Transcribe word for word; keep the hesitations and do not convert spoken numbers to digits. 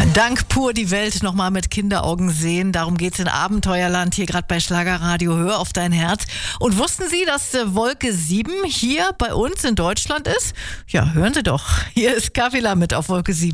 Dank pur die Welt nochmal mit Kinderaugen sehen. Darum geht's in Abenteuerland hier gerade bei Schlagerradio. Hör auf dein Herz. Und wussten Sie, dass äh, Wolke sieben hier bei uns in Deutschland ist? Ja, hören Sie doch. Hier ist Kavila mit auf Wolke sieben.